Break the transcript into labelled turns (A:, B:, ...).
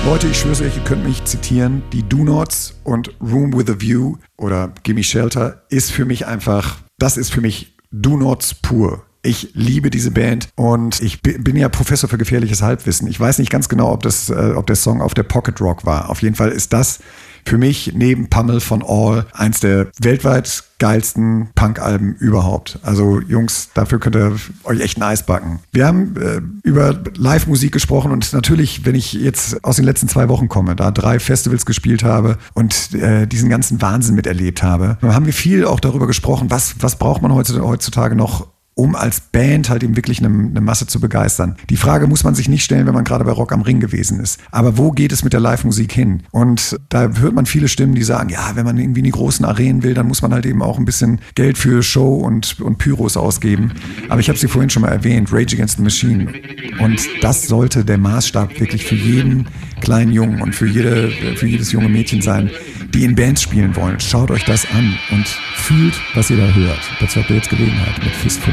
A: Leute, ich schwöre euch, ihr könnt mich zitieren. Die Do-Nots und Room with a View oder Gimme Shelter ist für mich einfach, das ist für mich Do-Nots pur. Ich liebe diese Band und ich bin ja Professor für gefährliches Halbwissen. Ich weiß nicht ganz genau, ob der Song auf der Pocket Rock war. Auf jeden Fall ist das für mich neben Pummel von All eins der weltweit geilsten Punk-Alben überhaupt. Also Jungs, dafür könnt ihr euch echt ein Eis backen. Wir haben über Live-Musik gesprochen und natürlich, wenn ich jetzt aus den letzten 2 Wochen komme, da 3 Festivals gespielt habe und diesen ganzen Wahnsinn miterlebt habe, dann haben wir viel auch darüber gesprochen, was braucht man heutzutage noch, um als Band halt eben wirklich eine Masse zu begeistern. Die Frage muss man sich nicht stellen, wenn man gerade bei Rock am Ring gewesen ist. Aber wo geht es mit der Live-Musik hin? Und da hört man viele Stimmen, die sagen, ja, wenn man irgendwie in die großen Arenen will, dann muss man halt eben auch ein bisschen Geld für Show und Pyros ausgeben. Aber ich habe sie vorhin schon mal erwähnt, Rage Against the Machine. Und das sollte der Maßstab wirklich für jeden kleinen Jungen und für jedes junge Mädchen sein, die in Bands spielen wollen. Schaut euch das an und fühlt, was ihr da hört. Dazu habt ihr jetzt Gelegenheit mit Fistful